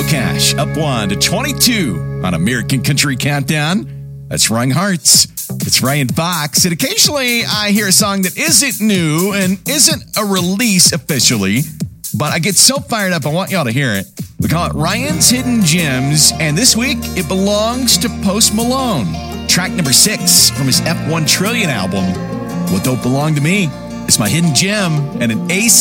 Cash up 1 to 22 on American Country Countdown. That's Wrong Hearts. It's Ryan Fox, and occasionally I hear a song that isn't new and isn't a release officially, but I get so fired up, I want y'all to hear it. We call it Ryan's Hidden Gems, and this week it belongs to Post Malone. Track number 6 from his F1 Trillion album, What Don't Belong to Me. It's my hidden gem and an AC